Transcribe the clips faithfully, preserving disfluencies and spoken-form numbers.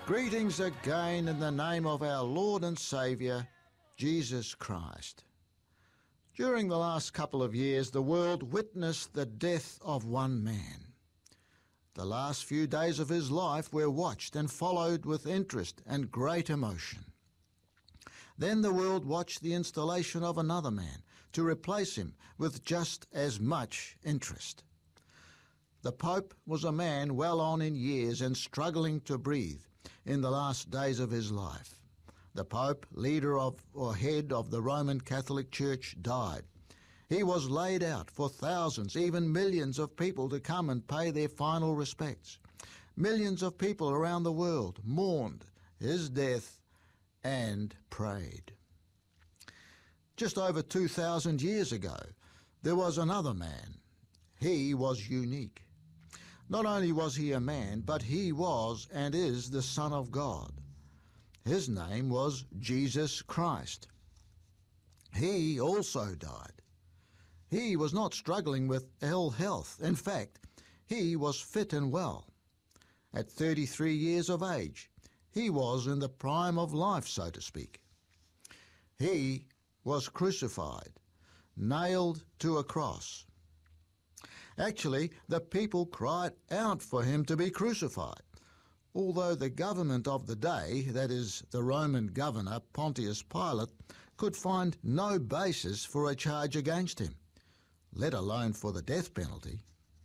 Greetings again in the name of our Lord and Saviour, Jesus Christ. During the last couple of years, the world witnessed the death of one man. The last few days of his life were watched and followed with interest and great emotion. Then the world watched the installation of another man to replace him with just as much interest. The Pope was a man well on in years and struggling to breathe in the last days of his life. The Pope, leader of or head of the Roman Catholic Church, died. He was laid out for thousands, even millions of people to come and pay their final respects. Millions of people around the world mourned his death and prayed. Just over two thousand years ago, there was another man. He was unique. Not only was he a man, but he was and is the Son of God. His name was Jesus Christ. He also died. He was not struggling with ill health. In fact, he was fit and well. At thirty-three years of age, he was in the prime of life, so to speak. He was crucified, nailed to a cross. Actually, the people cried out for him to be crucified, although the government of the day, that is, the Roman governor Pontius Pilate, could find no basis for a charge against him, let alone for the death penalty.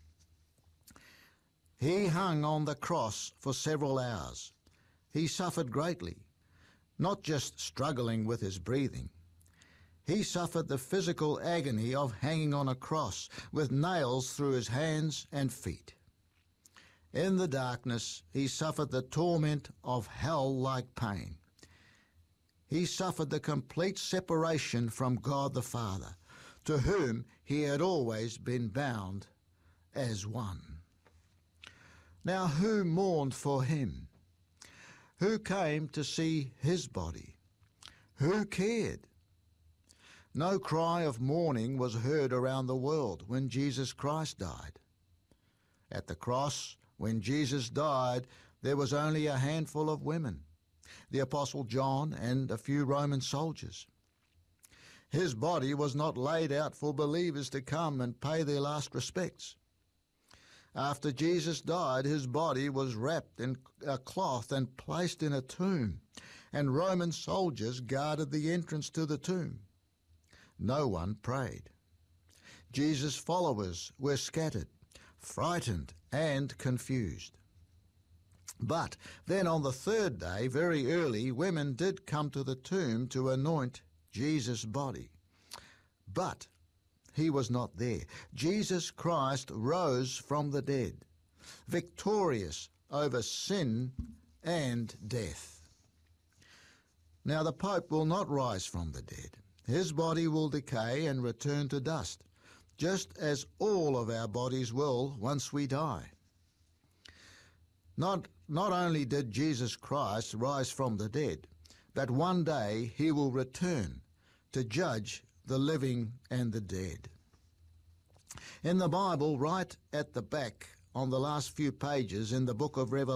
He hung on the cross for several hours. He suffered greatly, not just struggling with his breathing. He suffered the physical agony of hanging on a cross with nails through his hands and feet. In the darkness, he suffered the torment of hell-like pain. He suffered the complete separation from God the Father, to whom he had always been bound as one. Now, who mourned for him? Who came to see his body? Who cared? No cry of mourning was heard around the world when Jesus Christ died. At the cross, when Jesus died, there was only a handful of women, the Apostle John and a few Roman soldiers. His body was not laid out for believers to come and pay their last respects. After Jesus died, his body was wrapped in a cloth and placed in a tomb, and Roman soldiers guarded the entrance to the tomb. No one prayed. Jesus' followers were scattered, frightened and confused. But then on the third day, very early, women did come to the tomb to anoint Jesus' body. But he was not there. Jesus Christ rose from the dead, victorious over sin and death. Now the Pope will not rise from the dead. His body will decay and return to dust, just as all of our bodies will once we die. Not, not only did Jesus Christ rise from the dead, but one day he will return to judge the living and the dead. In the Bible, right at the back on the last few pages in the book of Revelation,